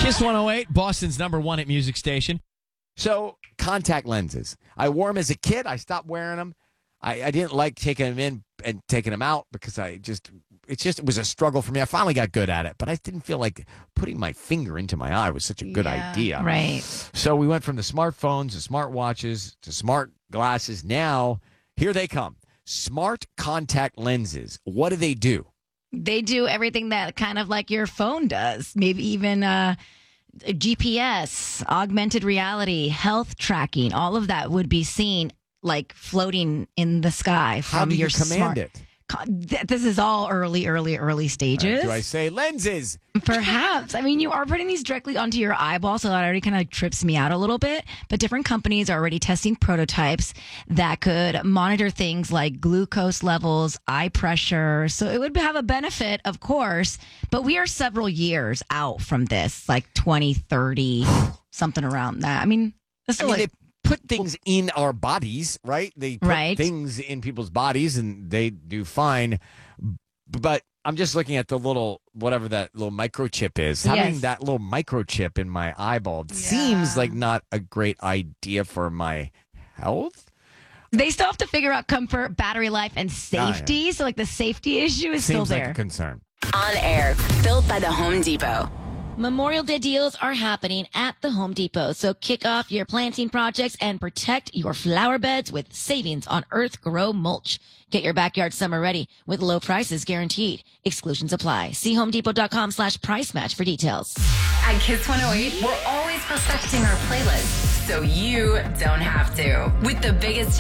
Kiss 108, Boston's #1 hit music station. So, contact lenses. I wore them as a kid. I stopped wearing them. I didn't like taking them in and taking them out because it was a struggle for me. I finally got good at it, but I didn't feel like putting my finger into my eye was such a good idea. Right. So we went from the smartphones to smartwatches to smart glasses. Now, here they come. Smart contact lenses. What do they do? They do everything that kind of like your phone does. Maybe even GPS, augmented reality, health tracking. All of that would be seen like floating in the sky from How do you your command it? This is all early stages. Do I say lenses? Perhaps. I mean, you are putting these directly onto your eyeball, so that already kind of trips me out a little bit. But different companies are already testing prototypes that could monitor things like glucose levels, eye pressure. So it would have a benefit, of course, but we are several years out from this, like 2030, something around that. I mean, they put things in our bodies, right? They put things in people's bodies and they do fine. But I'm just looking at the whatever that little microchip is. Having that little microchip in my eyeball seems like not a great idea for my health. They still have to figure out comfort, battery life, and safety. So, like, the safety issue is still there. Seems like a concern. On air, built by the Home Depot. Memorial Day deals are happening at the Home Depot, so kick off your planting projects and protect your flower beds with savings on Earth Grow mulch. Get your backyard summer ready with low prices guaranteed. Exclusions apply. See homedepot.com/price match for details. At Kiss 108, we're always perfecting our playlist so you don't have to. With the biggest